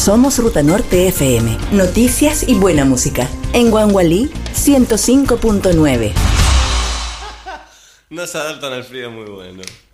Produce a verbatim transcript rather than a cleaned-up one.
Somos Ruta Norte F M. Noticias y buena música. En Guangualí, ciento cinco punto nueve. No se adaptan al frío, muy bueno.